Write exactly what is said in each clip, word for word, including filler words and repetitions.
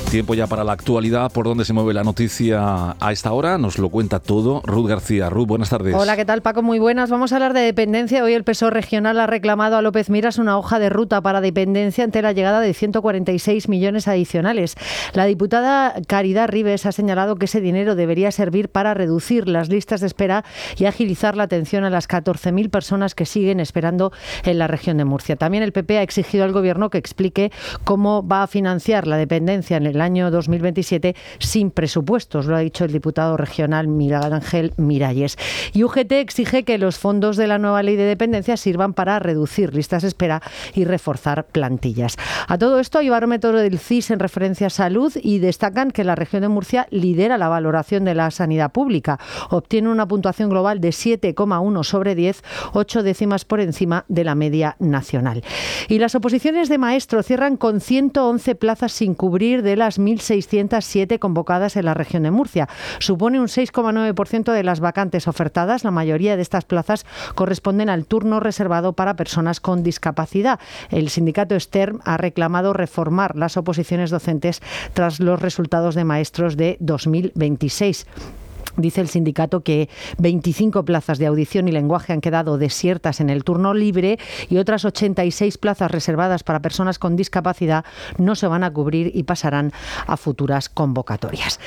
Tiempo ya para la actualidad, por dónde se mueve la noticia a esta hora. Nos lo cuenta todo Ruth García. Ruth, buenas tardes. Hola, ¿qué tal, Paco? Muy buenas. Vamos a hablar de dependencia. Hoy el P S O E regional ha reclamado a López Miras una hoja de ruta para dependencia ante la llegada de ciento cuarenta y seis millones adicionales. La diputada Caridad Ribes ha señalado que ese dinero debería servir para reducir las listas de espera y agilizar la atención a las catorce mil personas que siguen esperando en la región de Murcia. También el P P ha exigido al Gobierno que explique cómo va a financiar la dependencia en el año dos mil veintisiete sin presupuestos, lo ha dicho el diputado regional Miguel Ángel Miralles. Y U G T exige que los fondos de la nueva ley de dependencia sirvan para reducir listas de espera y reforzar plantillas. A todo esto hay barómetro del C I S en referencia a salud y destacan que la región de Murcia lidera la valoración de la sanidad pública. Obtiene una puntuación global de siete coma uno sobre diez, ocho décimas por encima de la media nacional. Y las oposiciones de maestro cierran con ciento once plazas sin cubrir de las mil seiscientos siete convocadas en la región de Murcia. Supone un seis coma nueve por ciento de las vacantes ofertadas. La mayoría de estas plazas corresponden al turno reservado para personas con discapacidad. El sindicato STERM ha reclamado reformar las oposiciones docentes tras los resultados de maestros de dos mil veintiséis. Dice el sindicato que veinticinco plazas de audición y lenguaje han quedado desiertas en el turno libre y otras ochenta y seis plazas reservadas para personas con discapacidad no se van a cubrir y pasarán a futuras convocatorias.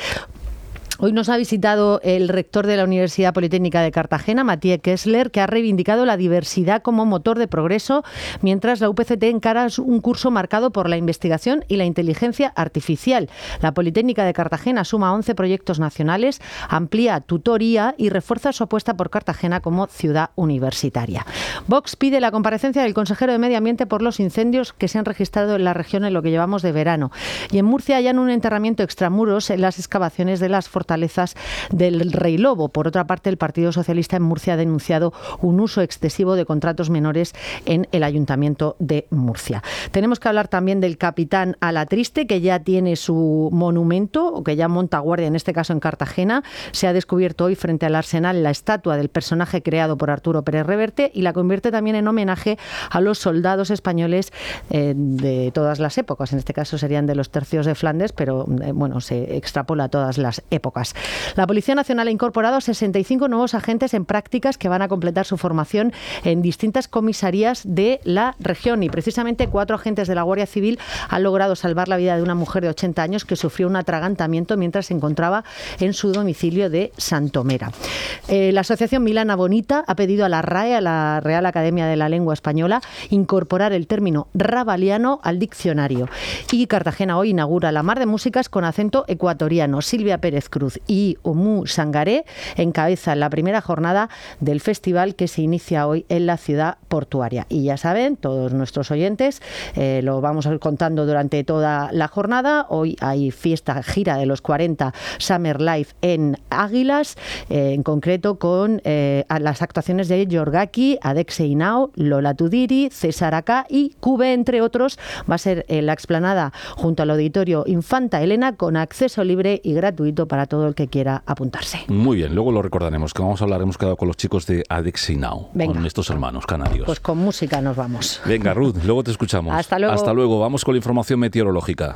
Hoy nos ha visitado el rector de la Universidad Politécnica de Cartagena, Matías Kessler, que ha reivindicado la diversidad como motor de progreso, mientras la U P C T encara un curso marcado por la investigación y la inteligencia artificial. La Politécnica de Cartagena suma once proyectos nacionales, amplía tutoría y refuerza su apuesta por Cartagena como ciudad universitaria. Vox pide la comparecencia del consejero de Medio Ambiente por los incendios que se han registrado en la región en lo que llevamos de verano. Y en Murcia hallan un enterramiento extramuros en las excavaciones de las fortalezas del Rey Lobo. Por otra parte, el Partido Socialista en Murcia ha denunciado un uso excesivo de contratos menores en el Ayuntamiento de Murcia. Tenemos que hablar también del capitán Alatriste, que ya tiene su monumento, o que ya monta guardia, en este caso en Cartagena. Se ha descubierto hoy frente al Arsenal la estatua del personaje creado por Arturo Pérez Reverte y la convierte también en homenaje a los soldados españoles eh, de todas las épocas. En este caso serían de los tercios de Flandes, pero eh, bueno, se extrapola a todas las épocas. La Policía Nacional ha incorporado sesenta y cinco nuevos agentes en prácticas que van a completar su formación en distintas comisarías de la región y precisamente cuatro agentes de la Guardia Civil han logrado salvar la vida de una mujer de ochenta años que sufrió un atragantamiento mientras se encontraba en su domicilio de Santomera. Eh, la Asociación Milana Bonita ha pedido a la R A E, a la Real Academia de la Lengua Española, incorporar el término rabaliano al diccionario. Y Cartagena hoy inaugura la Mar de Músicas con acento ecuatoriano. Silvia Pérez Cruz y Omu Sangaré encabezan la primera jornada del festival que se inicia hoy en la ciudad portuaria. Y ya saben, todos nuestros oyentes, eh, lo vamos a ir contando durante toda la jornada. Hoy hay fiesta, gira de los cuarenta Summer Life en Águilas, eh, en concreto con eh, las actuaciones de Yorgaki, Adexe Inao, Lola Tudiri, César Acá y Cube, entre otros. Va a ser en la explanada junto al Auditorio Infanta Elena con acceso libre y gratuito para todo el que quiera apuntarse. Muy bien, luego lo recordaremos, que vamos a hablar, hemos quedado con los chicos de Adexe Inao, con estos hermanos canarios. Pues con música nos vamos. Venga, Ruth, luego te escuchamos. Hasta luego. Hasta luego, vamos con la información meteorológica.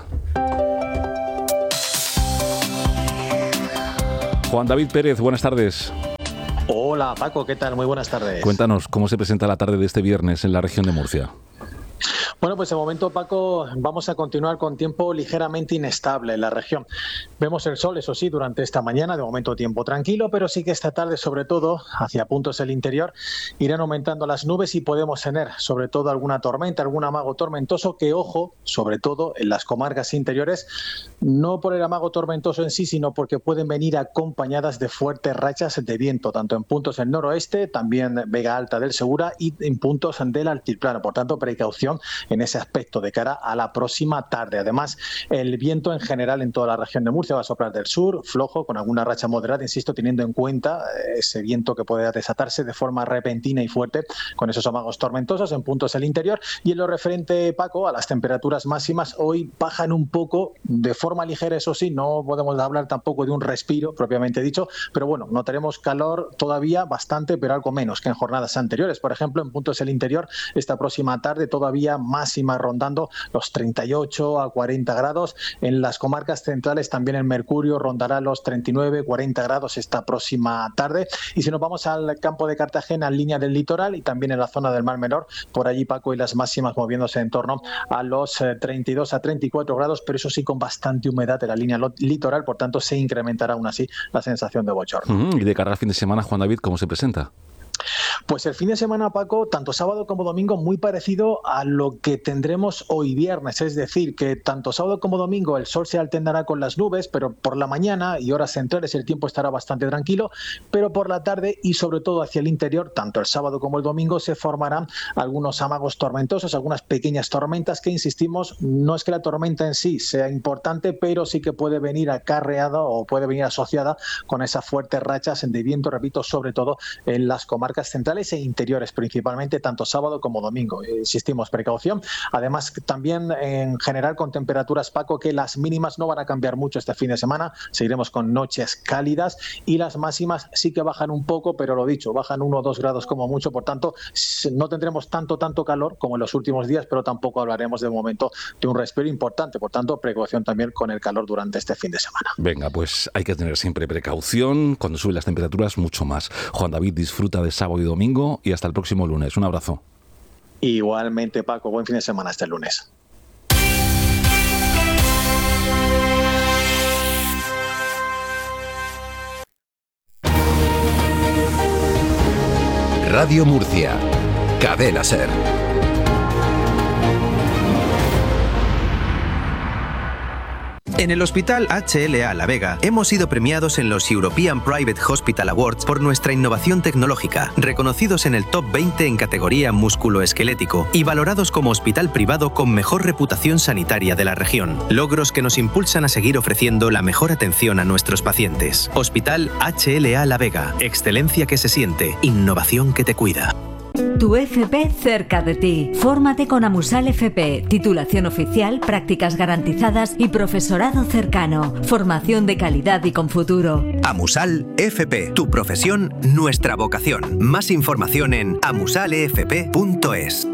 Juan David Pérez, buenas tardes. Hola Paco, ¿qué tal? Muy buenas tardes. Cuéntanos, ¿cómo se presenta la tarde de este viernes en la región de Murcia? Bueno, pues de momento, Paco, vamos a continuar con tiempo ligeramente inestable en la región. Vemos el sol, eso sí, durante esta mañana, de momento tiempo tranquilo, pero sí que esta tarde, sobre todo, hacia puntos del interior, irán aumentando las nubes y podemos tener, sobre todo, alguna tormenta, algún amago tormentoso que, ojo, sobre todo en las comarcas interiores, no por el amago tormentoso en sí, sino porque pueden venir acompañadas de fuertes rachas de viento, tanto en puntos del noroeste, también Vega Alta del Segura y en puntos del altiplano. Por tanto, precaución en ese aspecto de cara a la próxima tarde. Además, el viento en general en toda la región de Murcia va a soplar del sur, flojo, con alguna racha moderada, insisto, teniendo en cuenta ese viento que puede desatarse de forma repentina y fuerte con esos amagos tormentosos en puntos del interior. Y en lo referente, Paco, a las temperaturas máximas, hoy bajan un poco de forma ligera, eso sí, no podemos hablar tampoco de un respiro propiamente dicho, pero bueno, notaremos calor todavía bastante, pero algo menos que en jornadas anteriores. Por ejemplo, en puntos del interior, esta próxima tarde todavía más máximas rondando los treinta y ocho a cuarenta grados. En las comarcas centrales también el mercurio rondará los treinta y nueve a cuarenta grados esta próxima tarde. Y si nos vamos al campo de Cartagena, en línea del litoral y también en la zona del Mar Menor, por allí, Paco, y las máximas moviéndose en torno a los treinta y dos a treinta y cuatro grados, pero eso sí con bastante humedad en la línea litoral, por tanto se incrementará aún así la sensación de bochorno. Uh-huh. Y de cara al fin de semana, Juan David, ¿cómo se presenta? Pues el fin de semana, Paco, tanto sábado como domingo, muy parecido a lo que tendremos hoy viernes. Es decir, que tanto sábado como domingo el sol se alternará con las nubes, pero por la mañana y horas centrales el tiempo estará bastante tranquilo, pero por la tarde y sobre todo hacia el interior, tanto el sábado como el domingo, se formarán algunos amagos tormentosos, algunas pequeñas tormentas que, insistimos, no es que la tormenta en sí sea importante, pero sí que puede venir acarreada o puede venir asociada con esas fuertes rachas de viento, repito, sobre todo en las comarcas centrales e interiores principalmente, tanto sábado como domingo. Insistimos, precaución. Además, también en general con temperaturas, Paco, que las mínimas no van a cambiar mucho este fin de semana. Seguiremos con noches cálidas y las máximas sí que bajan un poco, pero lo dicho, bajan uno o dos grados como mucho. Por tanto, no tendremos tanto, tanto calor como en los últimos días, pero tampoco hablaremos de momento de un respiro importante. Por tanto, precaución también con el calor durante este fin de semana. Venga, pues hay que tener siempre precaución. Cuando suben las temperaturas, mucho más. Juan David, disfruta de sábado y domingo y hasta el próximo lunes. Un abrazo. Igualmente, Paco, buen fin de semana hasta el lunes. Radio Murcia, Cadena SER. En el Hospital H L A La Vega hemos sido premiados en los European Private Hospital Awards por nuestra innovación tecnológica, reconocidos en el top veinte en categoría músculo-esquelético y valorados como hospital privado con mejor reputación sanitaria de la región. Logros que nos impulsan a seguir ofreciendo la mejor atención a nuestros pacientes. Hospital H L A La Vega. Excelencia que se siente. Innovación que te cuida. Tu F P cerca de ti. Fórmate con Amusal F P. Titulación oficial, prácticas garantizadas y profesorado cercano. Formación de calidad y con futuro. Amusal F P. Tu profesión, nuestra vocación. Más información en amusalefp punto es.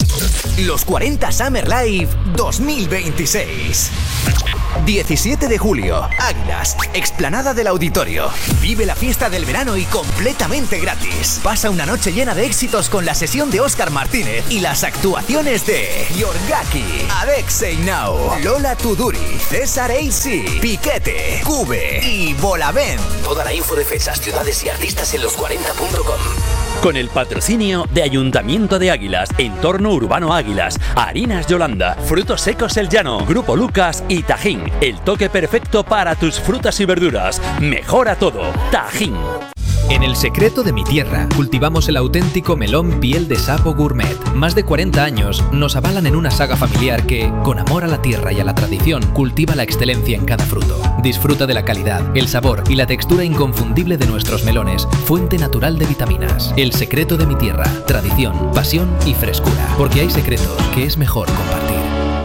Los cuarenta Summer Live dos mil veintiséis. diecisiete de julio, Águilas, explanada del Auditorio. Vive la fiesta del verano y completamente gratis. Pasa una noche llena de éxitos con la sesión de Óscar Martínez y las actuaciones de Yorgaki, Alexei Now, Lola Tuduri, César A C, Piquete, Cube y Bolavent. Toda la info de fechas, ciudades y artistas en los cuarenta punto com. Con el patrocinio de Ayuntamiento de Águilas, Entorno Urbano Águilas, Harinas Yolanda, Frutos Secos El Llano, Grupo Lucas y Tajín. El toque perfecto para tus frutas y verduras. Mejora todo. Tajín. En El Secreto de mi Tierra cultivamos el auténtico melón piel de sapo gourmet. Más de cuarenta años nos avalan en una saga familiar que, con amor a la tierra y a la tradición, cultiva la excelencia en cada fruto. Disfruta de la calidad, el sabor y la textura inconfundible de nuestros melones, fuente natural de vitaminas. El Secreto de mi Tierra, tradición, pasión y frescura. Porque hay secretos que es mejor compartir.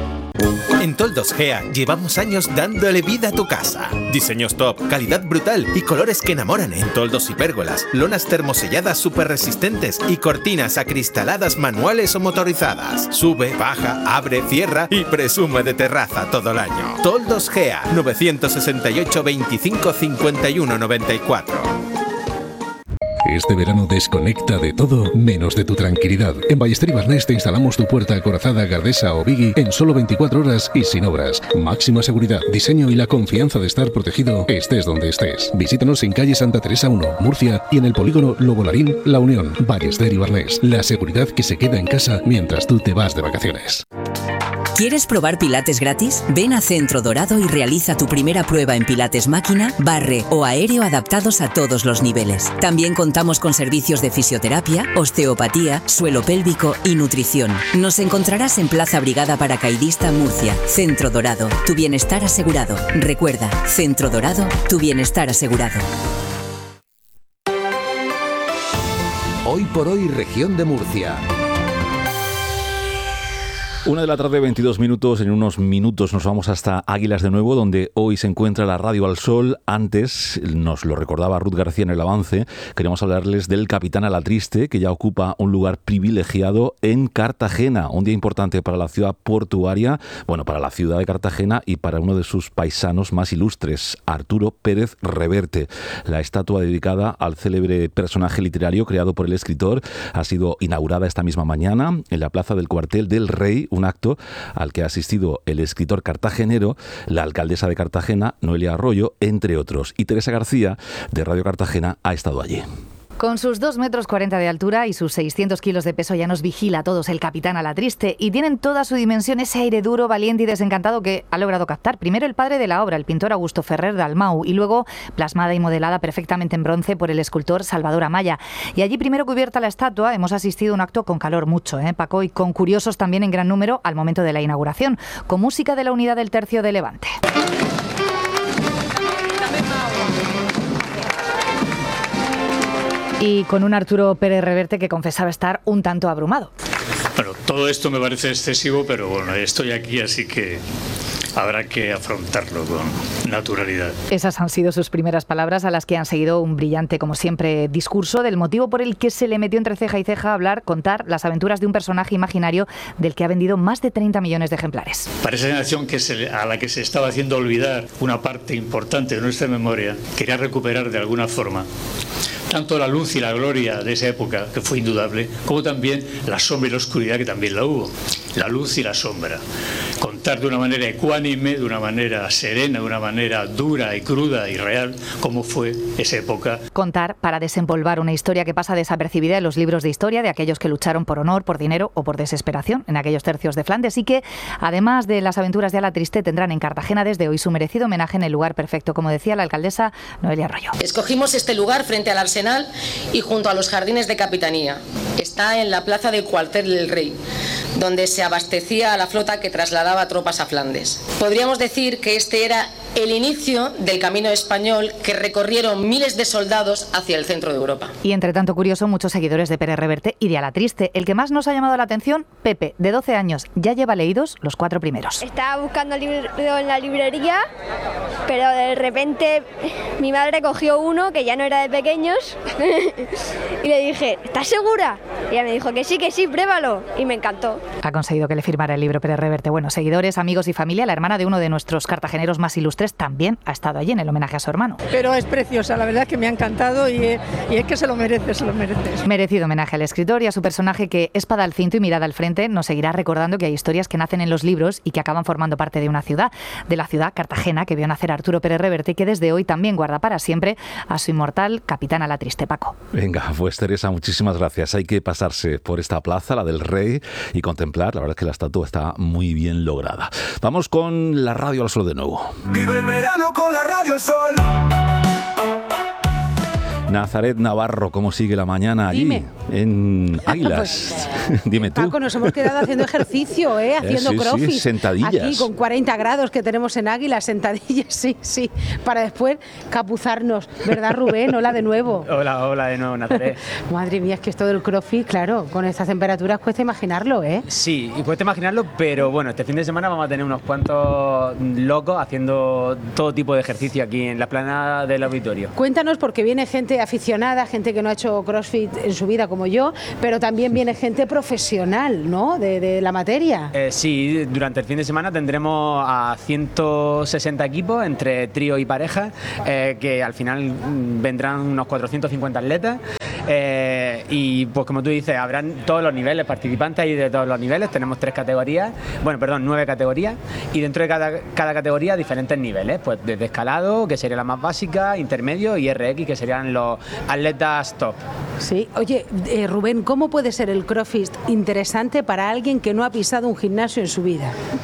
En Toldos Gea llevamos años dándole vida a tu casa. Diseños top, calidad brutal y colores que enamoran en toldos y pérgolas, lonas termoselladas súper resistentes y cortinas acristaladas manuales o motorizadas. Sube, baja, abre, cierra y presume de terraza todo el año. Toldos Gea, nueve seis ocho, veinticinco, cincuenta y uno, noventa y cuatro. Este verano desconecta de todo menos de tu tranquilidad. En Ballester y Barnés te instalamos tu puerta acorazada, Gardesa o Biggie en solo veinticuatro horas y sin obras. Máxima seguridad, diseño y la confianza de estar protegido estés donde estés. Visítanos en calle Santa Teresa uno, Murcia, y en el polígono Lobo Larín, La Unión. Ballester y Barnés, la seguridad que se queda en casa mientras tú te vas de vacaciones. ¿Quieres probar pilates gratis? Ven a Centro Dorado y realiza tu primera prueba en pilates máquina, barre o aéreo adaptados a todos los niveles. También contamos con servicios de fisioterapia, osteopatía, suelo pélvico y nutrición. Nos encontrarás en Plaza Brigada Paracaidista, Murcia. Centro Dorado, tu bienestar asegurado. Recuerda, Centro Dorado, tu bienestar asegurado. Hoy por hoy, región de Murcia. Una de la tarde, veintidós minutos. En unos minutos nos vamos hasta Águilas de nuevo, donde hoy se encuentra la Radio al Sol. Antes, nos lo recordaba Ruth García en el avance, queremos hablarles del Capitán Alatriste, que ya ocupa un lugar privilegiado en Cartagena. Un día importante para la ciudad portuaria, bueno, para la ciudad de Cartagena y para uno de sus paisanos más ilustres, Arturo Pérez Reverte. La estatua dedicada al célebre personaje literario creado por el escritor ha sido inaugurada esta misma mañana en la Plaza del Cuartel del Rey, un acto al que ha asistido el escritor cartagenero, la alcaldesa de Cartagena, Noelia Arroyo, entre otros. Y Teresa García, de Radio Cartagena, ha estado allí. Con sus dos metros cuarenta de altura y sus seiscientos kilos de peso ya nos vigila a todos el Capitán Alatriste, y tienen toda su dimensión ese aire duro, valiente y desencantado que ha logrado captar primero el padre de la obra, el pintor Augusto Ferrer Dalmau, y luego plasmada y modelada perfectamente en bronce por el escultor Salvador Amaya. Y allí, primero cubierta la estatua, hemos asistido a un acto con calor mucho, ¿eh, Paco? Y con curiosos también en gran número al momento de la inauguración, con música de la Unidad del Tercio de Levante. Y con un Arturo Pérez Reverte que confesaba estar un tanto abrumado. Bueno, todo esto me parece excesivo, pero bueno, estoy aquí, así que habrá que afrontarlo con naturalidad. Esas han sido sus primeras palabras, a las que han seguido un brillante, como siempre, discurso del motivo por el que se le metió entre ceja y ceja a hablar, contar las aventuras de un personaje imaginario del que ha vendido más de treinta millones de ejemplares. Para esa generación que se, a la que se estaba haciendo olvidar una parte importante de nuestra memoria, quería recuperar de alguna forma tanto la luz y la gloria de esa época, que fue indudable, como también la sombra y la oscuridad, que también la hubo. La luz y la sombra. Contar de una manera ecuánime, de una manera serena, de una manera dura y cruda y real, cómo fue esa época. Contar para desempolvar una historia que pasa desapercibida en los libros de historia de aquellos que lucharon por honor, por dinero o por desesperación en aquellos tercios de Flandes, y que, además de las aventuras de Alatriste, tendrán en Cartagena desde hoy su merecido homenaje en el lugar perfecto, como decía la alcaldesa Noelia Arroyo. Escogimos este lugar frente al Arsenal y junto a los jardines de Capitanía. Está en la Plaza del Cuartel del Rey, donde se abastecía a la flota que trasladaba tropas a Flandes. Podríamos decir que este era el inicio del camino español que recorrieron miles de soldados hacia el centro de Europa. Y entre tanto curioso, muchos seguidores de Pérez Reverte y de Alatriste. El que más nos ha llamado la atención, Pepe, de doce años, ya lleva leídos los cuatro primeros. Estaba buscando el libro en la librería, pero de repente mi madre cogió uno que ya no era de pequeños y le dije, ¿estás segura? Y ella me dijo que sí, que sí, pruébalo. Y me encantó. Ha conseguido que le firmara el libro Pérez Reverte. Bueno, seguidores, amigos y familia, la hermana de uno de nuestros cartageneros más ilustres también ha estado allí en el homenaje a su hermano. Pero es preciosa, la verdad es que me ha encantado y, y es que se lo merece, se lo merece. Merecido homenaje al escritor y a su personaje que, espada al cinto y mirada al frente, nos seguirá recordando que hay historias que nacen en los libros y que acaban formando parte de una ciudad, de la ciudad Cartagena, que vio nacer a Arturo Pérez Reverte y que desde hoy también guarda para siempre a su inmortal Capitán Alatriste. Paco. Venga, pues Teresa, muchísimas gracias. Hay que pasarse por esta plaza, la del Rey, y contemplar. La verdad es que la estatua está muy bien lograda. Vamos con la Radio al Sol de nuevo. Vive el verano con la Radio al Sol. Nazaret Navarro, ¿cómo sigue la mañana allí? Dime. En Águilas. Pues, Dime tú. Paco, nos hemos quedado haciendo ejercicio, ¿eh? Haciendo eh, sí, crossfit. Sí, sentadillas. Aquí con cuarenta grados que tenemos en Águilas, sentadillas, sí, sí. Para después capuzarnos. ¿Verdad, Rubén? Hola de nuevo. Hola, hola de nuevo, Nazaret. Madre mía, es que esto del crossfit, claro, con estas temperaturas cuesta imaginarlo, ¿eh? Sí, y cuesta imaginarlo, pero bueno, este fin de semana vamos a tener unos cuantos locos haciendo todo tipo de ejercicio aquí en la explanada del auditorio. Cuéntanos, porque viene gente aficionada, gente que no ha hecho crossfit en su vida como yo, pero también viene gente profesional, ¿no? De, de la materia. Eh, sí, durante el fin de semana tendremos a ciento sesenta equipos entre trío y pareja, eh, que al final vendrán unos cuatrocientos cincuenta atletas. Eh, y pues como tú dices, habrán todos los niveles, participantes ahí de todos los niveles. Tenemos tres categorías, bueno, perdón, nueve categorías, y dentro de cada, cada categoría diferentes niveles, pues desde escalado, que sería la más básica, intermedio, y R X, que serían los atletas top. Sí, oye, eh, Rubén, ¿cómo puede ser el crossfit interesante para alguien que no ha pisado un gimnasio en su vida?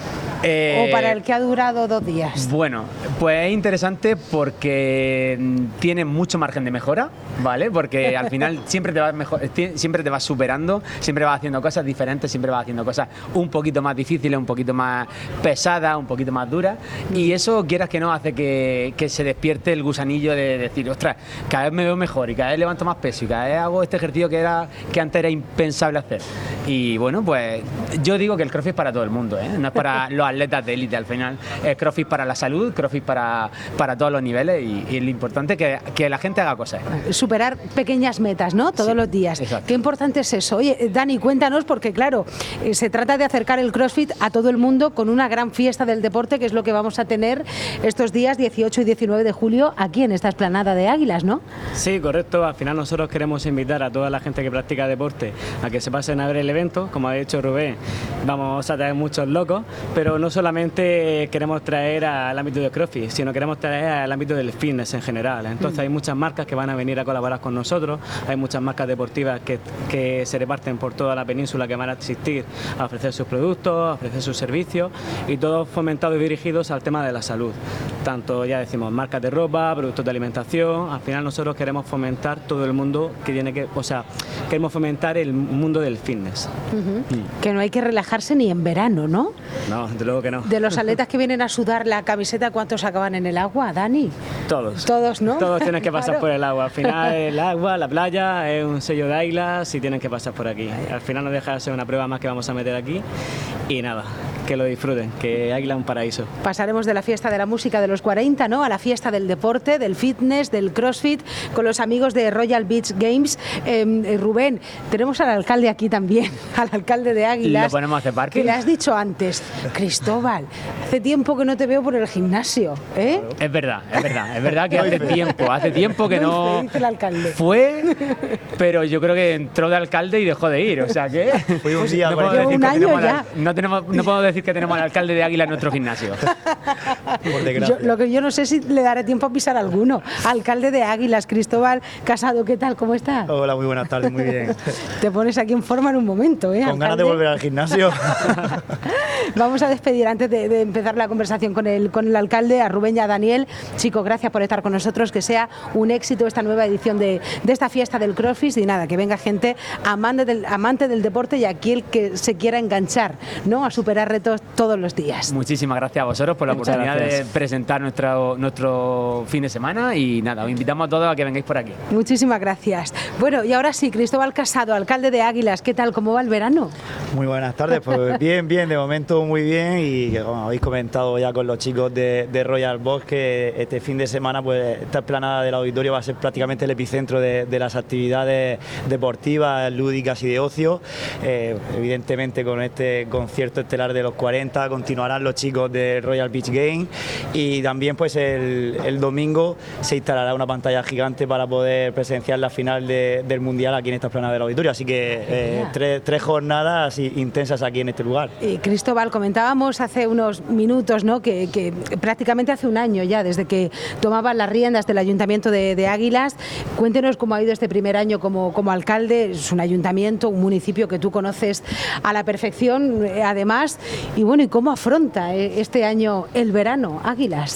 Eh, ¿O para el que ha durado dos días? Bueno, pues es interesante porque tiene mucho margen de mejora, ¿vale? Porque al final siempre te vas mejor, siempre te vas superando, siempre vas haciendo cosas diferentes, siempre vas haciendo cosas un poquito más difíciles, un poquito más pesadas, un poquito más duras, y eso, quieras que no, hace que, que se despierte el gusanillo de decir, ostras, cada vez me veo mejor y cada vez levanto más peso y cada vez hago este ejercicio que, era, que antes era impensable hacer. Y bueno, pues yo digo que el CrossFit es para todo el mundo, ¿eh? No es para los atletas de élite al final, es CrossFit para la salud, CrossFit para, para todos los niveles y, y lo importante es que, que la gente haga cosas. Superar pequeñas metas, ¿no? Todos sí, los días. Exacto. Qué importante es eso. Oye, Dani, cuéntanos, porque claro, eh, se trata de acercar el CrossFit a todo el mundo con una gran fiesta del deporte, que es lo que vamos a tener estos días dieciocho y diecinueve de julio aquí en esta explanada de Águilas, ¿no? Sí, correcto. Al final nosotros queremos invitar a toda la gente que practica deporte a que se pasen a ver el evento. Como ha dicho Rubén, vamos a traer muchos locos, pero no solamente queremos traer al ámbito de CrossFit, sino queremos traer al ámbito del fitness en general. Entonces mm. hay muchas marcas que van a venir a colaborar con nosotros, hay muchas marcas deportivas que, que se reparten por toda la península que van a asistir a ofrecer sus productos, a ofrecer sus servicios, y todos fomentados y dirigidos al tema de la salud. Tanto, ya decimos, marcas de ropa, productos de alimentación. Al final nosotros queremos fomentar todo el mundo que tiene que, o sea, queremos fomentar el mundo del fitness. Uh-huh. mm. Que no hay que relajarse ni en verano, ¿no? No, de luego que no. De los atletas que vienen a sudar la camiseta, ¿cuántos acaban en el agua, Dani? Todos. Todos, ¿no? Todos tienen que pasar claro. por el agua. Al final el agua, la playa, es un sello de Águilas y tienen que pasar por aquí. Al final no deja de ser una prueba más que vamos a meter aquí y nada, que lo disfruten, que Águila es un paraíso. Pasaremos de la fiesta de la música de los cuarenta, ¿no?, a la fiesta del deporte, del fitness, del CrossFit, con los amigos de Royal Beach Games. Eh, Rubén, tenemos al alcalde aquí también, al alcalde de Águilas. ¿Lo ponemos a hacer parking? Que le has dicho antes, Cristóbal, hace tiempo que no te veo por el gimnasio, ¿eh? Es verdad, es verdad, es verdad que hace tiempo, hace tiempo que no... Dice el alcalde. Fue, pero yo creo que entró de alcalde y dejó de ir, o sea que... Fue un día, no, pues, llevo un año ya. Al, no, tenemos, no podemos decir que tenemos al alcalde de Águila en nuestro gimnasio. Por desgracia. Yo, lo que yo no sé si le daré tiempo a pisar alguno. Alcalde de Águilas, Cristóbal Casado, ¿qué tal? ¿Cómo está? Hola, muy buenas tardes, muy bien. Te pones aquí en forma en un momento, ¿eh? Con alcalde? ganas de volver al gimnasio. Vamos a despedir antes de, de empezar la conversación con el, con el alcalde, a Rubén y a Daniel. Chicos, gracias por estar con nosotros, que sea un éxito esta nueva edición de, de esta fiesta del CrossFit y nada, que venga gente amante del, amante del deporte y aquel que se quiera enganchar, ¿no?, a superar retos todos los días. Muchísimas gracias a vosotros por la Muchas oportunidad gracias. de presentar nuestro, nuestro fin de semana y nada, os invitamos a todos a que vengáis por aquí. Muchísimas gracias. Bueno, y ahora sí, Cristóbal Casado, alcalde de Águilas, ¿qué tal? ¿Cómo va el verano? Muy buenas tardes, pues bien, bien, de momento muy bien y como habéis comentado ya con los chicos de, de Royal Box que este fin de semana pues esta explanada del auditorio va a ser prácticamente el epicentro de, de las actividades deportivas, lúdicas y de ocio. Eh, evidentemente con este concierto estelar de los cuarenta continuarán los chicos de Royal Beach Games y también pues el, el domingo se instalará una pantalla gigante para poder presenciar la final de, del Mundial aquí en esta explanada del auditorio, así que eh, tres, tres jornadas intensas aquí en este lugar. Y Cristóbal, comentábamos hace unos minutos, ¿no?, que, que prácticamente hace un año ya desde que tomaban las riendas del Ayuntamiento de, de Águilas. Cuéntenos cómo ha ido este primer año como, como alcalde. Es un ayuntamiento, un municipio que tú conoces a la perfección, además, y bueno, ¿y cómo afronta este año el verano Águilas?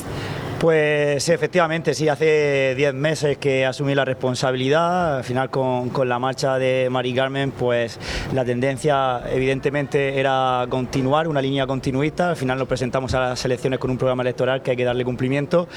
Pues efectivamente, sí, hace diez meses que asumí la responsabilidad. Al final con, con la marcha de Mari Carmen, pues la tendencia evidentemente era continuar, una línea continuista. Al final nos presentamos a las elecciones con un programa electoral que hay que darle cumplimiento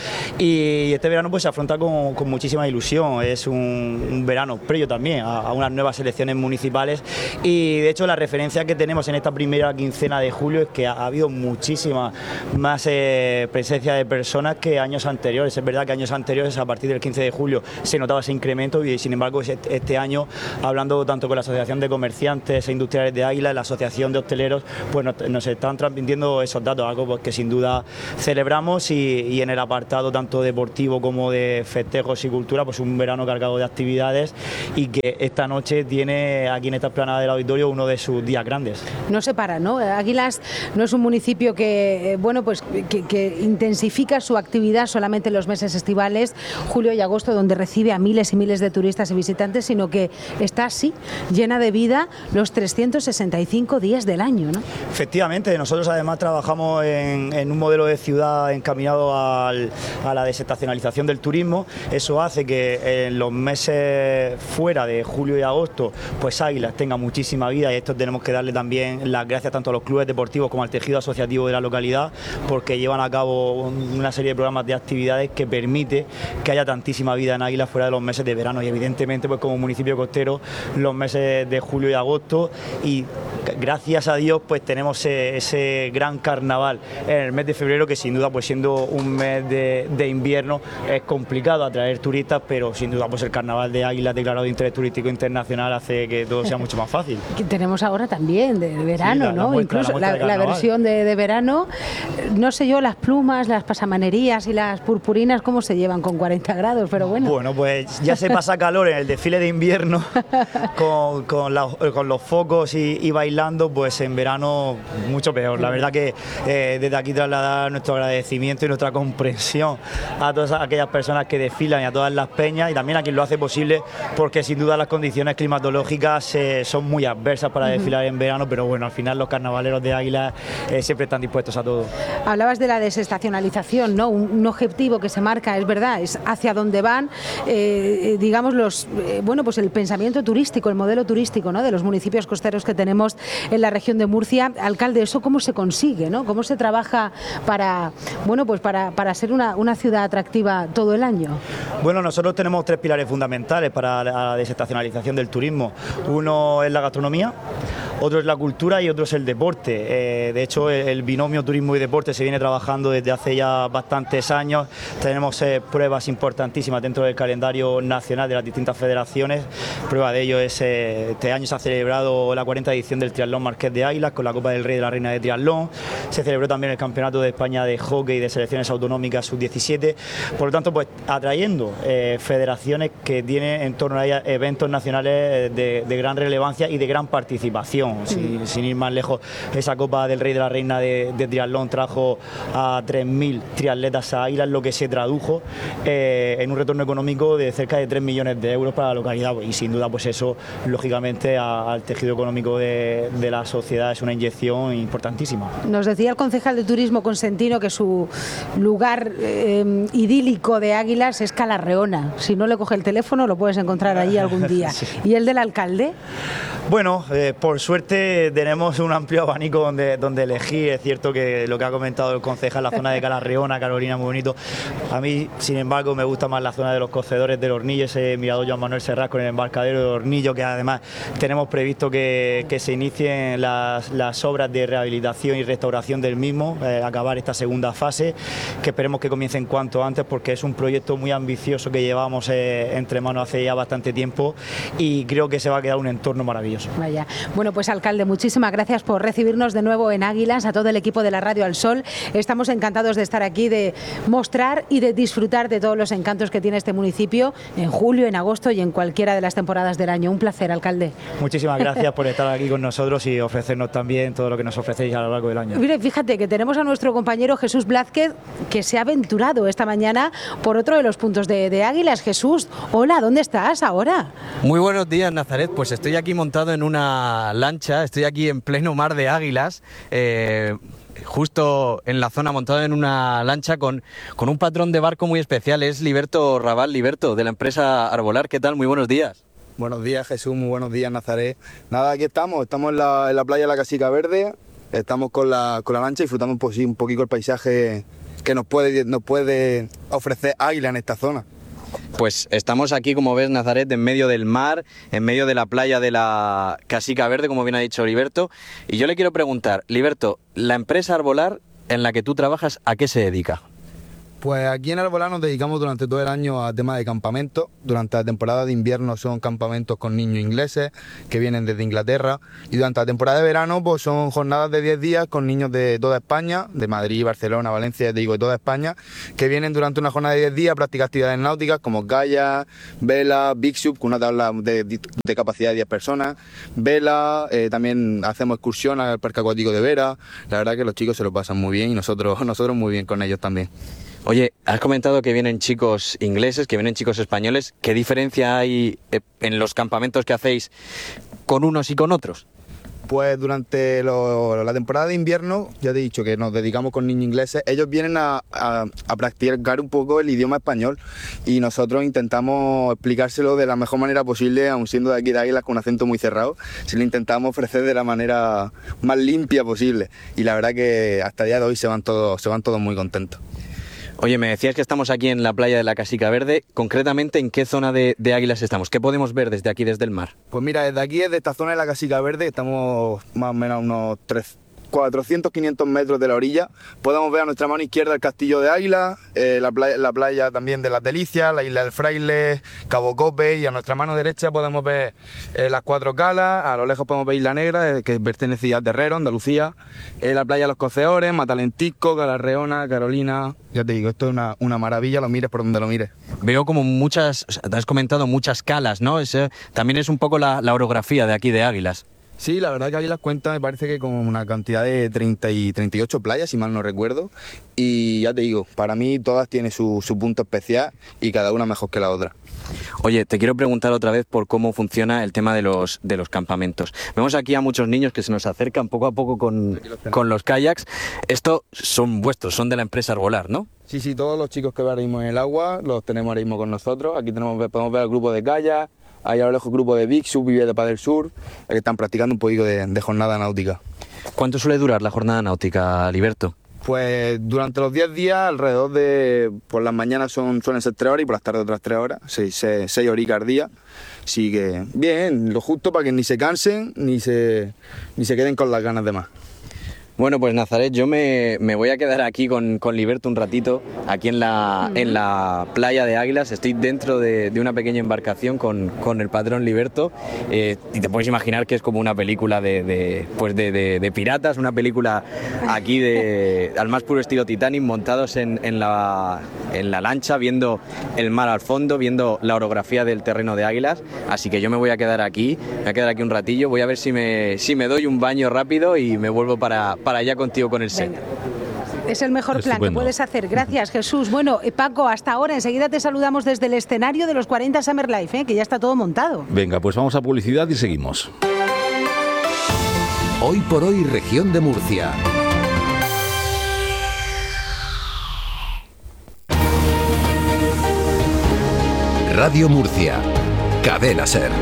y este verano pues se afronta con, con muchísima ilusión. Es un, un verano previo también a, a unas nuevas elecciones municipales y de hecho la referencia que tenemos en esta primera quincena de julio es que ha, ha habido muchísima más eh, presencia de personas que años anteriores. Es verdad que años anteriores, a partir del quince de julio, se notaba ese incremento y sin embargo este año, hablando tanto con la Asociación de Comerciantes e Industriales de Águila, la Asociación de Hosteleros, pues nos, nos están transmitiendo esos datos, algo pues, que sin duda celebramos y, y en el apartado tanto deportivo como de festejos y cultura, pues un verano cargado de actividades y que esta noche tiene aquí en esta explanada del auditorio uno de sus días grandes. No se para, ¿no? Águilas no es un municipio que, bueno, pues que, que intensifica su actividad actividad solamente en los meses estivales, julio y agosto, donde recibe a miles y miles de turistas y visitantes, sino que está así, llena de vida los trescientos sesenta y cinco días del año, ¿no? Efectivamente, nosotros además trabajamos en, en un modelo de ciudad encaminado al, a la desestacionalización del turismo. Eso hace que en los meses fuera de julio y agosto, pues Águilas tenga muchísima vida, y esto tenemos que darle también las gracias tanto a los clubes deportivos como al tejido asociativo de la localidad, porque llevan a cabo una serie de programas de actividades que permite que haya tantísima vida en Águilas fuera de los meses de verano, y evidentemente pues como municipio costero los meses de julio y agosto, y gracias a Dios pues tenemos ese, ese gran carnaval en el mes de febrero, que sin duda pues siendo un mes de, de invierno es complicado atraer turistas, pero sin duda pues el carnaval de Águilas declarado de interés turístico internacional hace que todo sea mucho más fácil. Que tenemos ahora también de verano, sí, la, ¿no? La muestra, Incluso la, la, la versión de, de verano, no sé yo, las plumas, las pasamanerías y las purpurinas, ¿cómo se llevan con cuarenta grados? Pero bueno. Bueno, pues ya se pasa calor en el desfile de invierno con, con, la, con los focos y, y bailando, pues en verano mucho peor. La verdad que eh, desde aquí trasladar nuestro agradecimiento y nuestra comprensión a todas aquellas personas que desfilan y a todas las peñas, y también a quien lo hace posible, porque sin duda las condiciones climatológicas eh, son muy adversas para desfilar en verano, pero bueno, al final los carnavaleros de Águilas eh, siempre están dispuestos a todo. Hablabas de la desestacionalización, ¿no? Un, un objetivo que se marca, es verdad, es hacia dónde van, eh, digamos, los, eh, bueno, pues el pensamiento turístico, el modelo turístico, ¿no? De los municipios costeros que tenemos en la región de Murcia. Alcalde, ¿eso cómo se consigue, ¿no? ¿Cómo se trabaja para, bueno, pues para, para ser una, una ciudad atractiva todo el año? Bueno, nosotros tenemos tres pilares fundamentales para la desestacionalización del turismo. Uno es la gastronomía, otro es la cultura y otro es el deporte. Eh, de hecho, el, el binomio turismo y deporte se viene trabajando desde hace ya bastantes años. Tenemos eh, pruebas importantísimas dentro del calendario nacional de las distintas federaciones. Prueba de ello es, eh, este año se ha celebrado la cuarta edición del Triatlón Marqués de Águilas con la Copa del Rey de la Reina de Triatlón. Se celebró también el Campeonato de España de Hockey de Selecciones Autonómicas sub diecisiete. Por lo tanto, pues atrayendo eh, federaciones que tienen en torno a ellas eventos nacionales de, de gran relevancia y de gran participación. Sin, sin ir más lejos, esa Copa del Rey de la Reina de, de Triatlón trajo a tres mil triatletas a Águilas, lo que se tradujo eh, en un retorno económico de cerca de tres millones de euros para la localidad, y sin duda pues eso lógicamente a, al tejido económico de, de la sociedad es una inyección importantísima. Nos decía el concejal de Turismo Consentino que su lugar eh, idílico de Águilas es Calarreona. Si no le coge el teléfono lo puedes encontrar allí algún día. Sí. ¿Y el del alcalde? Bueno, eh, por suerte tenemos un amplio abanico donde, donde elegir. Es cierto que lo que ha comentado el concejal, la zona de Calarreona, Carolina, muy bonito. A mí, sin embargo, me gusta más la zona de los cocedores del Hornillo, ese mirador Joan Manuel Serrat con el embarcadero del Hornillo, que además tenemos previsto que, que se inicien las, las obras de rehabilitación y restauración del mismo, eh, acabar esta segunda fase, que esperemos que comiencen cuanto antes, porque es un proyecto muy ambicioso que llevamos eh, entre manos hace ya bastante tiempo, y creo que se va a quedar un entorno maravilloso. Vaya. Bueno, pues alcalde, muchísimas gracias por recibirnos de nuevo en Águilas, a todo el equipo de la Radio Al Sol. Estamos encantados de estar aquí, de mostrar y de disfrutar de todos los encantos que tiene este municipio en julio, en agosto y en cualquiera de las temporadas del año. Un placer, alcalde. Muchísimas gracias por estar aquí con nosotros y ofrecernos también todo lo que nos ofrecéis a lo largo del año. Mire, fíjate que tenemos a nuestro compañero Jesús Blázquez, que se ha aventurado esta mañana por otro de los puntos de, de Águilas. Jesús, hola, ¿dónde estás ahora? Muy buenos días, Nazaret. Pues estoy aquí montado en una lancha, estoy aquí en pleno mar de Águilas, eh, justo en la zona, montado en una lancha con, con un patrón de barco muy especial, es Liberto Raval. Liberto, de la empresa Arbolar, ¿qué tal? Muy buenos días. Buenos días, Jesús, muy buenos días, Nazaret. Nada, aquí estamos, estamos en la, en la playa de la Casica Verde, estamos con la, con la lancha disfrutando un, po un poquito el paisaje que nos puede, nos puede ofrecer Águila en esta zona. Pues estamos aquí, como ves, Nazaret, en medio del mar, en medio de la playa de la Casica Verde, como bien ha dicho Liberto. Y yo le quiero preguntar, Liberto, la empresa Arbolar en la que tú trabajas, ¿a qué se dedica? Pues aquí en Arbolar nos dedicamos durante todo el año a temas de campamentos. Durante la temporada de invierno son campamentos con niños ingleses que vienen desde Inglaterra, y durante la temporada de verano pues son jornadas de diez días con niños de toda España, de Madrid, Barcelona, Valencia, digo, de toda España, que vienen durante una jornada de diez días a practicar actividades náuticas como kayak, vela, big sub, con una tabla de, de, de capacidad de diez personas, vela, eh, también hacemos excursión al parque acuático de Vera. La verdad que los chicos se lo pasan muy bien y nosotros, nosotros muy bien con ellos también. Oye, has comentado que vienen chicos ingleses, que vienen chicos españoles. ¿Qué diferencia hay en los campamentos que hacéis con unos y con otros? Pues durante lo, la temporada de invierno, ya te he dicho que nos dedicamos con niños ingleses, ellos vienen a, a, a practicar un poco el idioma español y nosotros intentamos explicárselo de la mejor manera posible, aun siendo de aquí de Águilas con un acento muy cerrado, si lo intentamos ofrecer de la manera más limpia posible y la verdad que hasta el día de hoy se van todos, se van todos muy contentos. Oye, me decías que estamos aquí en la playa de la Casica Verde. Concretamente, ¿en qué zona de, de Águilas estamos? ¿Qué podemos ver desde aquí, desde el mar? Pues mira, desde aquí, desde esta zona de la Casica Verde, estamos más o menos a unos tres, cuatrocientos, quinientos metros de la orilla. Podemos ver a nuestra mano izquierda el castillo de Águilas, eh, la, playa, la playa también de Las Delicias, la isla del Fraile, Cabo Cope, y a nuestra mano derecha podemos ver eh, las Cuatro Calas, a lo lejos podemos ver Isla Negra, eh, que pertenece a Terrero, Andalucía, eh, la playa de los Coceores, Matalentisco, Galarreona, Carolina. Ya te digo, esto es una, una maravilla, lo mires por donde lo mires. Veo como muchas, o sea, te has comentado muchas calas, ¿no? Ese, también es un poco la, la orografía de aquí de Águilas. Sí, la verdad que Águilas cuenta, me parece que con una cantidad de treinta y treinta y ocho playas, si mal no recuerdo. Y ya te digo, para mí todas tienen su, su punto especial y cada una mejor que la otra. Oye, te quiero preguntar otra vez por cómo funciona el tema de los, de los campamentos. Vemos aquí a muchos niños que se nos acercan poco a poco con, con los kayaks. Estos son vuestros, son de la empresa Arbolar, ¿no? Sí, sí, todos los chicos que ven ahora mismo en el agua los tenemos ahora mismo con nosotros. Aquí tenemos, podemos ver el grupo de kayak. Hay a lo lejos grupo de Big Sur, Vive de Padel Sur, que están practicando un poquito de, de jornada náutica. ¿Cuánto suele durar la jornada náutica, Liberto? Pues durante los diez días, alrededor de, por las mañanas son, suelen ser tres horas y por las tardes otras tres horas, seis, seis, seis horitas al día. Así que bien, lo justo para que ni se cansen ni se, ni se queden con las ganas de más. Bueno, pues Nazaret, yo me, me voy a quedar aquí con, con Liberto un ratito, aquí en la, uh-huh. en la playa de Águilas. Estoy dentro de, de una pequeña embarcación con, con el patrón Liberto, eh, y te puedes imaginar que es como una película de, de, pues de, de, de piratas, una película aquí de, al más puro estilo Titanic, montados en, en, la, en la lancha, viendo el mar al fondo, viendo la orografía del terreno de Águilas. Así que yo me voy a quedar aquí, me voy a quedar aquí un ratillo, voy a ver si me, si me doy un baño rápido y me vuelvo para... para allá contigo con el set. Es el mejor plan que puedes hacer. Gracias, Jesús. Bueno, eh, Paco, hasta ahora. Enseguida te saludamos desde el escenario de los cuarenta Summer Life, ¿eh? Que ya está todo montado. Venga, pues vamos a publicidad y seguimos. Hoy por hoy, región de Murcia. Radio Murcia. Cadena Ser.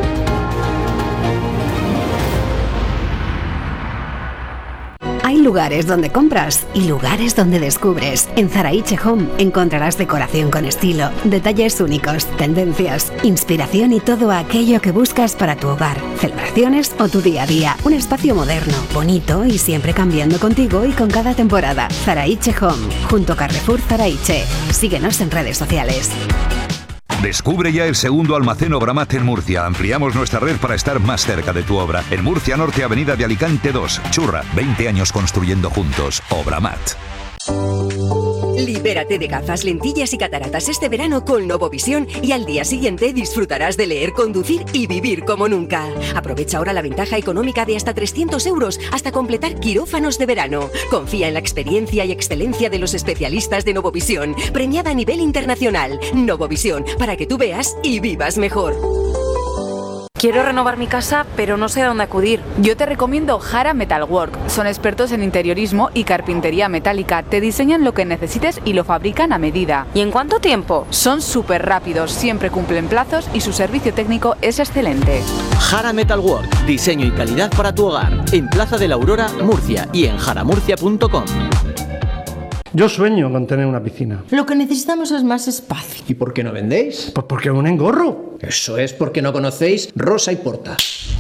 Hay lugares donde compras y lugares donde descubres. En Zaraiche Home encontrarás decoración con estilo, detalles únicos, tendencias, inspiración y todo aquello que buscas para tu hogar, celebraciones o tu día a día. Un espacio moderno, bonito y siempre cambiando contigo y con cada temporada. Zaraiche Home, junto a Carrefour Zaraiche. Síguenos en redes sociales. Descubre ya el segundo almacén Obramat en Murcia. Ampliamos nuestra red para estar más cerca de tu obra. En Murcia Norte, Avenida de Alicante dos. Churra, veinte años construyendo juntos. Obramat. Libérate de gafas, lentillas y cataratas este verano con Novovisión y al día siguiente disfrutarás de leer, conducir y vivir como nunca. Aprovecha ahora la ventaja económica de hasta trescientos euros hasta completar quirófanos de verano. Confía en la experiencia y excelencia de los especialistas de Novovisión, premiada a nivel internacional. Novovisión, para que tú veas y vivas mejor. Quiero renovar mi casa, pero no sé a dónde acudir. Yo te recomiendo Jara Metalwork. Son expertos en interiorismo y carpintería metálica. Te diseñan lo que necesites y lo fabrican a medida. ¿Y en cuánto tiempo? Son súper rápidos, siempre cumplen plazos y su servicio técnico es excelente. Jara Metalwork. Diseño y calidad para tu hogar. En Plaza de la Aurora, Murcia y en jaramurcia punto com. Yo sueño con tener una piscina. Lo que necesitamos es más espacio. ¿Y por qué no vendéis? Pues porque es un engorro. Eso es porque no conocéis Rosa y Porta.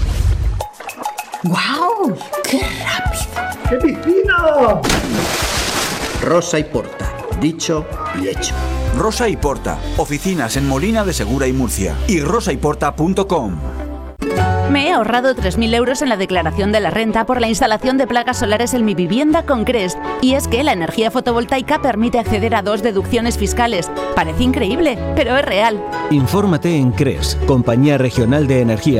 ¡Guau! ¡Qué rápido! ¡Qué piscina! Rosa y Porta. Dicho y hecho. Rosa y Porta. Oficinas en Molina de Segura y Murcia. Y rosa y porta punto com. Me he ahorrado tres mil euros en la declaración de la renta por la instalación de placas solares en mi vivienda con Crest. Y es que la energía fotovoltaica permite acceder a dos deducciones fiscales. Parece increíble, pero es real. Infórmate en Crest, Compañía Regional de Energía.